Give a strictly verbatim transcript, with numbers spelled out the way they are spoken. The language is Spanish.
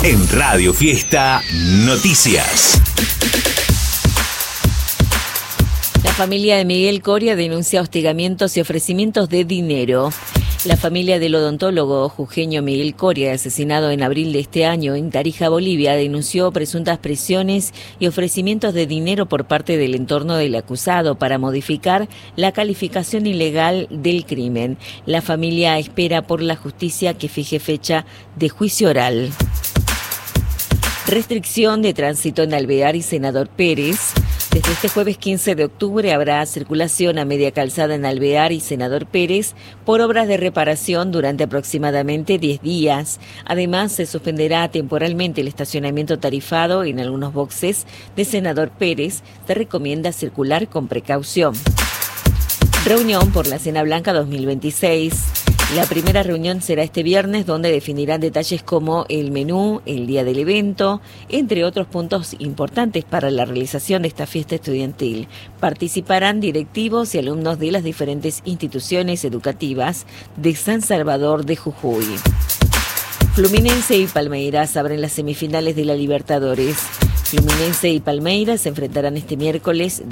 En Radio Fiesta Noticias. La familia de Miguel Coria denuncia hostigamientos y ofrecimientos de dinero. La familia del odontólogo jujeño Miguel Coria, asesinado en abril de este año en Tarija, Bolivia, denunció presuntas presiones y ofrecimientos de dinero por parte del entorno del acusado para modificar la calificación ilegal del crimen. La familia espera por la justicia que fije fecha de juicio oral. Restricción de tránsito en Alvear y Senador Pérez. Desde este jueves quince de octubre habrá circulación a media calzada en Alvear y Senador Pérez por obras de reparación durante aproximadamente diez días. Además, se suspenderá temporalmente el estacionamiento tarifado en algunos boxes de Senador Pérez. Se recomienda circular con precaución. Reunión por la Cena Blanca dos mil veintiséis. La primera reunión será este viernes, donde definirán detalles como el menú, el día del evento, entre otros puntos importantes para la realización de esta fiesta estudiantil. Participarán directivos y alumnos de las diferentes instituciones educativas de San Salvador de Jujuy. Fluminense y Palmeiras abren las semifinales de la Libertadores. Fluminense y Palmeiras se enfrentarán este miércoles